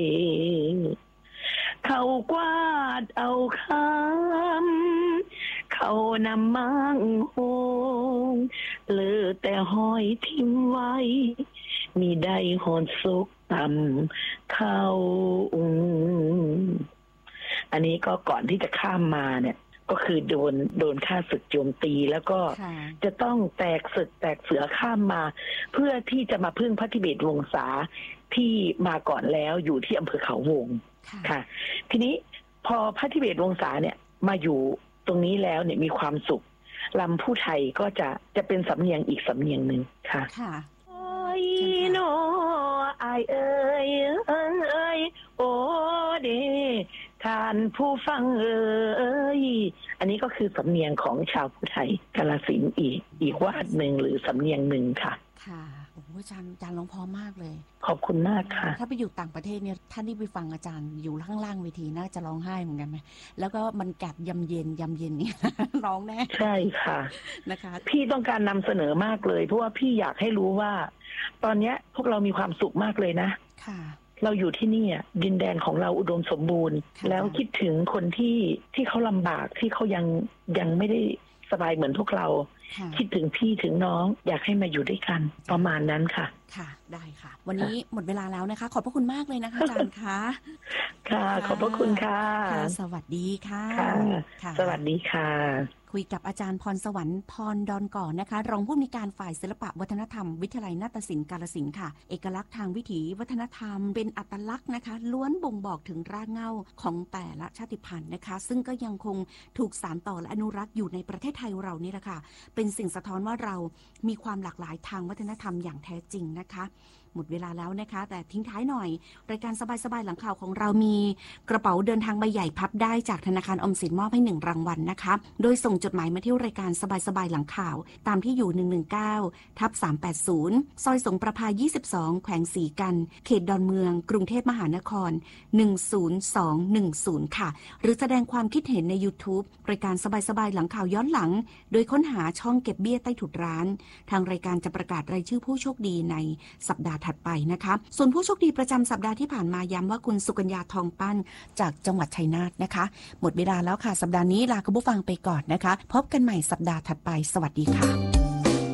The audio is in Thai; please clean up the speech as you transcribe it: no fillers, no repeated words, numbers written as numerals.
เขากวาดเอาคำเขานำมังโฮงเลือแต่ห้อยทิ้งไว้มีได้หอนสุกต่ำเขาอันนี้ก็ก่อนที่จะข้ามมาเนี่ยก็คือโดนข้าศึกโจมตีแล้วก็จะต้องแตกศึกแตกเสือข้ามมาเพื่อที่จะมาพึ่งพระทิเบศวงศาที่มาก่อนแล้วอยู่ที่อำเภอเขาวงค่ะทีนี้พอพระทิเบศวงศาเนี่ยมาอยู่ตรงนี้แล้วเนี่ยมีความสุขลำผู้ไทยก็จะเป็นสำเนียงอีกสำเนียงหนึ่งค่ะโอ้ยโนไอเอ้ยโอเดท่านผู้ฟังเอ้ยอันนี้ก็คือสำเนียงของชาวผู้ไทยกาฬสินธุ์อีกวาดหนึ่งหรือสำเนียงหนึ่งค่ะค่ะโอ้อาจารย์ร้องเพราะมากเลยขอบคุณมากค่ะถ้าไปอยู่ต่างประเทศเนี่ยท่านที่ไปฟังอาจารย์อยู่ข้างล่างเวทีน่าจะร้องไห้เหมือนกันไหมแล้วก็มันกัดยำเย็นเนี่ยร้องแน่ใช่ค่ะนะคะพี่ต้องการนำเสนอมากเลยเพราะว่าพี่อยากให้รู้ว่าตอนนี้พวกเรามีความสุขมากเลยนะค่ะเราอยู่ที่นี่ดินแดนของเราอุดมสมบูรณ์แล้วคิดถึงคนที่เขาลำบากที่เขายังไม่ได้สบายเหมือนพวกเราคิดถึงพี่ถึงน้องอยากให้มาอยู่ด้วยกันประมาณนั้นค่ะค่ะได้ค่ะวันนี้หมดเวลาแล้วนะคะขอบพระคุณมากเลยนะคะอาจารย์คะค่ะขอบพระคุณค่ะสวัสดีค่ะสวัสดีค่ะคุยกับอาจารย์พรสวรรค์พรดอนก่อนนะคะรองผู้อำนวยการฝ่ายศิลปะวัฒนธรรมวิทยาลัยนาฏศิลป์กาฬสินธุ์ค่ะเอกลักษณ์ทางวิถีวัฒนธรรมเป็นอัตลักษณ์นะคะล้วนบ่งบอกถึงรากเหง้าของแต่ละชาติพันธุ์นะคะซึ่งก็ยังคงถูกสานต่อและอนุรักษ์อยู่ในประเทศไทยเรานี่แหละค่ะเป็นสิ่งสะท้อนว่าเรามีความหลากหลายทางวัฒนธรรมอย่างแท้จริงนะคะหมดเวลาแล้วนะคะแต่ทิ้งท้ายหน่อยรายการสบายๆหลังข่าวของเรามีกระเป๋าเดินทางใบใหญ่พับได้จากธนาคารออมสินมอบให้1รางวัลนะคะโดยส่งจดหมายมาที่รายการสบายๆหลังข่าวตามที่อยู่119/380ซอยสงประภา22แขวงศรีกันเขตดอนเมืองกรุงเทพมหานคร10210ค่ะหรือแสดงความคิดเห็นใน YouTube รายการสบายๆหลังข่าวย้อนหลังโดยค้นหาช่องเก็บเบี้ยใต้ถุนร้านทางรายการจะประกาศรายชื่อผู้โชคดีในสัปดาห์ถัดไปนะคะส่วนผู้โชคดีประจำสัปดาห์ที่ผ่านมาย้ำว่าคุณสุกัญญาทองปั้นจากจังหวัดชัยนาทนะคะหมดเวลาแล้วค่ะสัปดาห์นี้ลาคุณผู้ฟังไปก่อนนะคะพบกันใหม่สัปดาห์ถัดไปสวัสดีค่ะ